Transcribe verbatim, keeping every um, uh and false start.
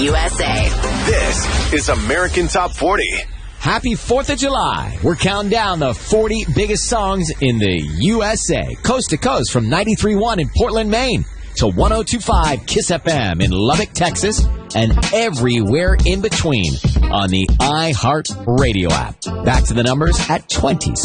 U S A. This is American Top forty. Happy fourth of July. We're counting down the forty biggest songs in the U S A. Coast to coast from ninety-three point one in Portland, Maine to one oh two point five KISS F M in Lubbock, Texas, and everywhere in between on the iHeart Radio app. Back to the numbers at twenty.